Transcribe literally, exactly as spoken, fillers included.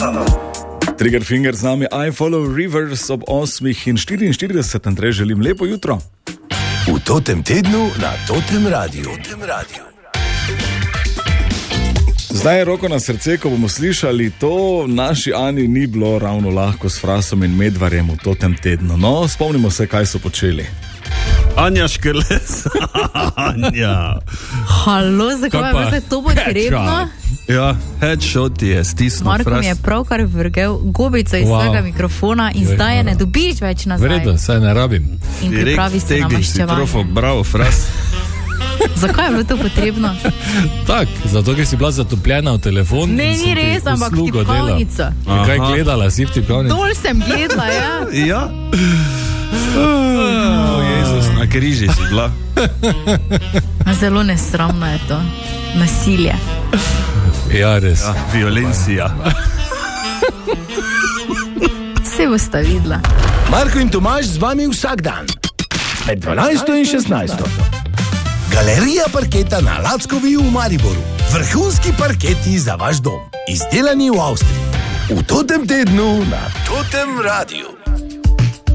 Trigger Finger z nami, I Follow Rivers ob osmih in štiriinštirideset. Andrej, želim lepo jutro. V totem tednu na Totem Radiu. Totem Radiu. Zdaj je roko na srce, ko bomo slišali to, naši Ani ni bilo ravno lahko s Frasom in Medvarjem v Totem tednu. No, spomnimo se, kaj so počeli. Anja Škrlec. Anja. Halo, zakaj pa je to potrebno? Ja, headshot je stisnil. Marko mi je pravkar vrgel gobico iz wow. svojega mikrofona in zdaj je ne dobiš več nazaj. Vredo, saj ne rabim. In pripravi se na maščevanje. Mikrofon, bravo, Fras. Zakaj je bilo to potrebno? Tak, zato, ker si bila zatopljena v telefon. Ne, ni res, ampak v tipkovnico. Kaj gledala si v tipkovnico? Dol sem gledala, ja. Ja. Oh, Jezus, na križi si bila. Zelo nesramno je to. Nasilje. Ja, res. Ja, violencija. Vse boste videla. Marko in Tomaž z vami vsak dan. Med dvanajsto in šestnajsto. Galerija parketa na Lackovi v Mariboru. Vrhunski parketi za vaš dom. Izdelani v Avstriji. V Totem tednu na Totem Radiu.